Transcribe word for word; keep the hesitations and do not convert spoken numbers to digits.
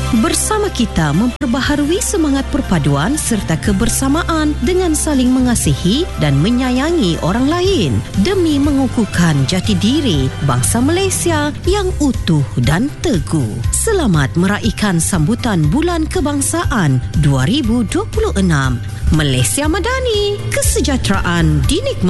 Bersama kita memperbaharui semangat perpaduan serta kebersamaan dengan saling mengasihi dan menyayangi orang lain demi mengukuhkan jati diri bangsa Malaysia yang utuh dan teguh. Selamat meraihkan sambutan Bulan Kebangsaan dua ribu dua puluh enam. Malaysia Madani, kesejahteraan dinikmati.